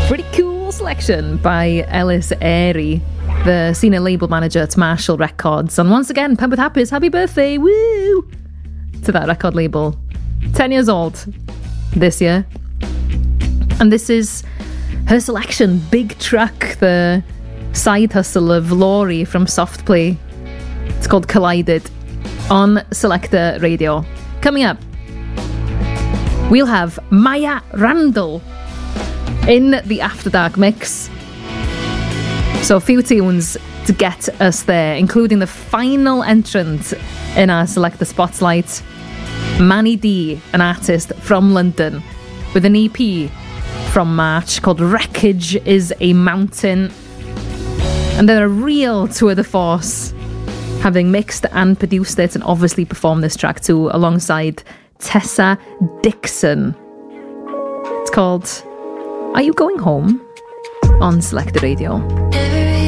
Pretty cool selection by Ellis Airy, the senior label manager at Marshall Records. And once again, Penwith Happy's happy birthday, woo, to that record label. 10 years old this year. And this is her selection, Big Truck, the side hustle of Laurie from Softplay. It's called Collided on Selector Radio. Coming up, we'll have Maya Randall in the After Dark mix. So a few tunes to get us there, including the final entrant in our Selector Spotlight, Manny D, an artist from London, with an EP from March called Wreckage is a Mountain. And they're a real tour de force, having mixed and produced it and obviously performed this track too, alongside Tessa Dixon. It's called Are You Going Home? On Selector Radio.